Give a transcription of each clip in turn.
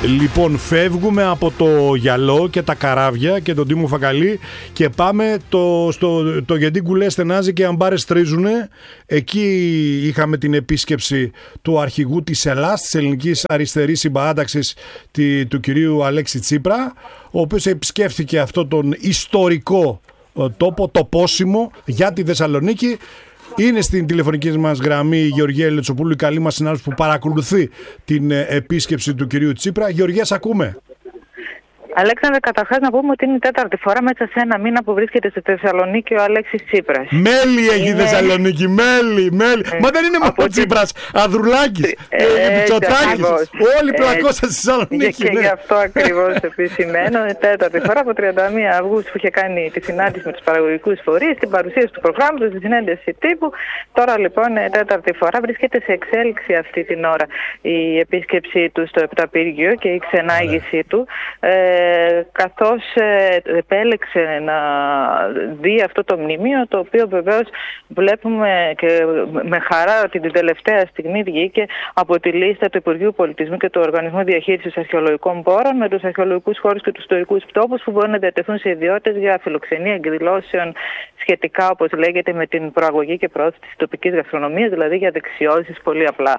Λοιπόν, φεύγουμε από το γυαλό και τα καράβια και τον Τίμο Φακαλή και πάμε το γιατί κουλέ στενάζει και οι αμπάρες τρίζουνε. Εκεί είχαμε την επίσκεψη του αρχηγού της ΕΛΑΣ, της Ελληνικής Αριστερής Συμπαράταξης, του κυρίου Αλέξη Τσίπρα, ο οποίος επισκέφθηκε αυτό τον ιστορικό τόπο, το πόσιμο για τη Θεσσαλονίκη. Είναι στην τηλεφωνική μας γραμμή η Γεωργία Ελετσοπούλου, η καλή μας συνάδελφος που παρακολουθεί την επίσκεψη του κυρίου Τσίπρα. Γεωργία, σ' ακούμε. Αλέξανδρε, καταρχάς να πούμε ότι είναι η τέταρτη φορά μέσα σε ένα μήνα που βρίσκεται στη Θεσσαλονίκη ο Αλέξης Τσίπρας. Μέλη έχει η Θεσσαλονίκη, μέλη. Μα δεν είναι μόνο ο Τσίπρας, Ανδρουλάκης, Μητσοτάκης, όλοι πλακώσαν στη Θεσσαλονίκη. Και γι' αυτό ακριβώς επισημαίνω, η τέταρτη φορά από 31 Αυγούστου που είχε κάνει τη συνάντηση με τους παραγωγικούς φορείς, την παρουσίαση του προγράμματος, τη συνέντευξη τύπου. Τώρα λοιπόν η τέταρτη φορά βρίσκεται σε εξέλιξη αυτή την ώρα η επίσκεψή του στο Επταπύργιο και η ξενάγησή του. Καθώς επέλεξε να δει αυτό το μνημείο, το οποίο βεβαίως βλέπουμε και με χαρά ότι την τελευταία στιγμή βγήκε από τη λίστα του Υπουργείου Πολιτισμού και του Οργανισμού Διαχείρισης Αρχαιολογικών Πόρων με τους αρχαιολογικούς χώρους και τους ιστορικούς τόπους που μπορούν να διατεθούν σε ιδιώτες για φιλοξενία εκδηλώσεων σχετικά, όπως λέγεται, με την προαγωγή και προώθηση της τοπικής γαστρονομίας, δηλαδή για δεξιώσεις πολύ απλά.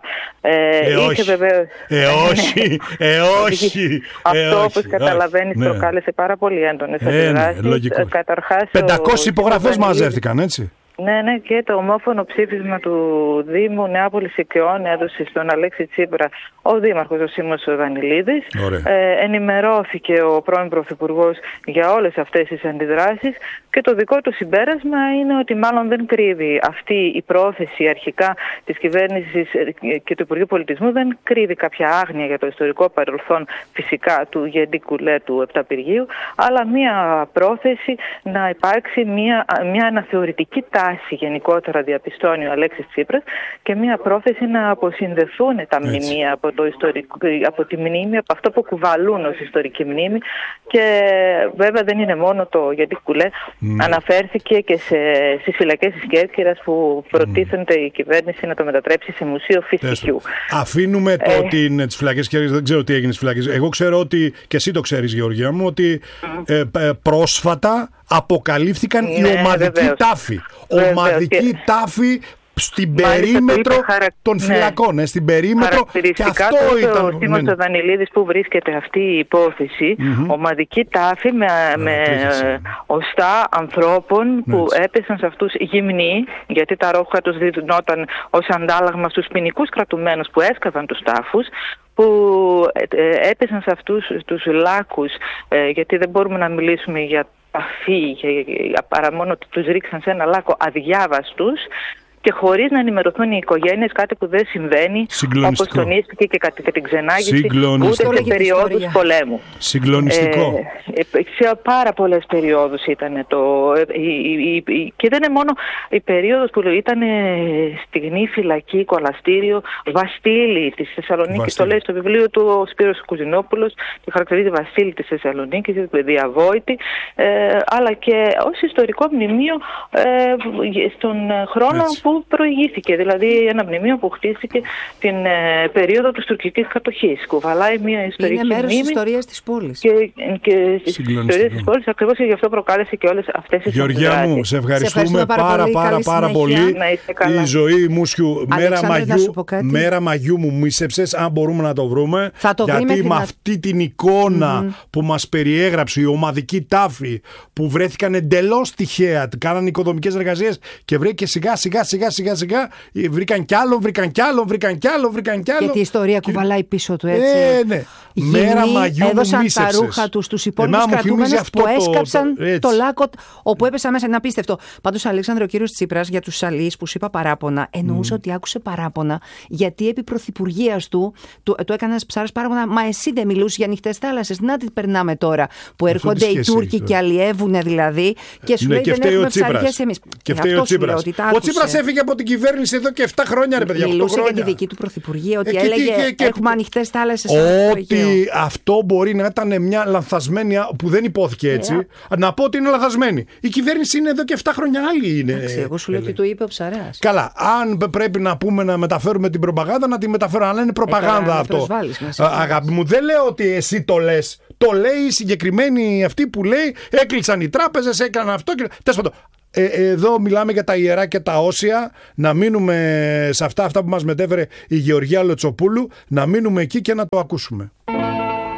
Όχι. Αυτό, όπως καταλαβαίνεις, προκάλεσε πάρα πολύ έντονες αντιδράσεις. Καταρχάς, 500 υπογραφές μαζεύτηκαν, έτσι. Ναι, και το ομόφωνο ψήφισμα του Δήμου Νεάπολης Οικειών έδωσε στον Αλέξη Τσίπρα ο Δήμαρχος ο Σίμος Δανιλίδης. Ενημερώθηκε ο πρώην Πρωθυπουργός για όλες αυτές τις αντιδράσεις και το δικό του συμπέρασμα είναι ότι μάλλον δεν κρύβει αυτή η πρόθεση αρχικά της κυβέρνησης και του Υπουργείου Πολιτισμού, δεν κρύβει κάποια άγνοια για το ιστορικό παρελθόν φυσικά του Γεντή Κουλέ του Επταπυργίου, αλλά μία πρόθεση να υπάρξει μία αναθεωρητική τάση γενικότερα, διαπιστώνει ο Αλέξης Τσίπρας, και μία πρόθεση να αποσυνδεθούν τα μνημεία από τη μνήμη, από αυτό που κουβαλούν ως ιστορική μνήμη. Και βέβαια δεν είναι μόνο το Γεντή Κουλέ. Αναφέρθηκε και στις φυλακές της Κέρκυρας που προτίθεται η κυβέρνηση να το μετατρέψει σε μουσείο φυσικού. Αφήνουμε τις φυλακές Κέρκυρας, δεν ξέρω τι έγινε στις φυλακές. Εγώ ξέρω ότι, και εσύ το ξέρεις Γεωργία μου, ότι πρόσφατα αποκαλύφθηκαν οι ομαδικοί τάφοι. Ομαδική τάφη στην περίμετρο των φυλακών, στην περίμετρο, και αυτό ήταν. Ο Σίμος Δανιλίδης που βρίσκεται αυτή η υπόθεση, ομαδική τάφη με οστά ανθρώπων που έπεσαν σε αυτούς γυμνοί, γιατί τα ρόχα τους δινόταν ως αντάλλαγμα στους ποινικούς κρατουμένους που έσκαβαν τους τάφους, που έπεσαν σε αυτούς τους λάκους, γιατί δεν μπορούμε να μιλήσουμε για ταφή παρά μόνο ότι τους ρίξαν σε ένα λάκκο αδιάβαστους και χωρίς να ενημερωθούν οι οικογένειες, κάτι που δεν συμβαίνει, όπως τονίστηκε και κατά την ξενάγηση, ούτε σε περιόδους πολέμου. Συγκλονιστικό. Σε πάρα πολλές περιόδους ήταν και δεν είναι μόνο η περίοδος που ήταν στιγμή, φυλακή, κολαστήριο, Βαστίλη της Θεσσαλονίκης. Το λέει στο βιβλίο του ο Σπύρος Κουζινόπουλος, και χαρακτηρίζει Βασίλη της Θεσσαλονίκης, διαβόητη, αλλά και ως ιστορικό μνημείο στον χρόνο που προηγήθηκε, δηλαδή ένα μνημείο που χτίστηκε την περίοδο της τουρκικής κατοχής. Κουβαλάει μια ιστορική μνήμη. Είναι μέρος της ιστορίας της πόλης. Και της ιστορίας της πόλης, ακριβώς, και γι' αυτό προκάλεσε και όλες αυτές τις αντιδράσεις. Γεωργιά μου, σε ευχαριστούμε πάρα πολύ. Η ζωή Μούσιου, μέρα Μαγιού μου μίσεψες, αν μπορούμε να το βρούμε. Γιατί με αυτή την εικόνα που μας περιέγραψε, η ομαδική τάφη που βρέθηκαν εντελώς τυχαία, κάναν οικοδομικές εργασίες και βρήκε σιγά σιγά βρήκαν κι άλλο. Γιατί η ιστορία κουβαλάει πίσω του, έτσι. Ναι. Μέρα Μαγιού έδωσαν μου μίσεψες. Τα ρούχα τους στους υπόλοιπους κρατούμενους που έσκαψαν το λάκκο όπου έπεσαν μέσα. Είναι απίστευτο. Πάντως, Αλέξανδρε, ο κύριος Τσίπρας για τους αλείς που σου είπα παράπονα, εννοούσε ότι άκουσε παράπονα γιατί επί πρωθυπουργίας του έκανε ένας ψάρας παράπονα. Μα εσύ δεν μιλούσες για ανοιχτές θάλασσες? Να τι περνάμε τώρα που έρχονται οι Τούρκοι και αλλιεύουν δηλαδή, και σου λέει δεν έχουμε ψαριές εμείς. Και φταίει ο Τσίπρας. Ο Τσίπρας έφυγε από την κυβέρνηση εδώ και 7 χρόνια, ρε παιδιά. Μιλούσε για τη δική του πρωθυπουργία, ότι έλεγε έχουμε ανοιχτές θάλασσες. Ότι αυτό μπορεί να ήταν μια λανθασμένη, που δεν υπόθηκε έτσι, να πω ότι είναι λανθασμένη. Η κυβέρνηση είναι εδώ και 7 χρόνια, άλλη είναι. Εγώ σου λέω ότι το είπε ο Ψαράς. Καλά, αν πρέπει να πούμε να μεταφέρουμε την προπαγάνδα, να τη μεταφέρω. Αλλά είναι προπαγάνδα αυτό. Αγάπη μου, δεν λέω ότι εσύ το λες. Το λέει η συγκεκριμένη αυτή που λέει έκλεισαν οι τράπεζες, έκαναν αυτό. Τέλος πάντων. Εδώ μιλάμε για τα ιερά και τα όσια. Να μείνουμε σε αυτά που μας μετέφερε η Γεωργία Λοτσοπούλου. Να μείνουμε εκεί και να το ακούσουμε.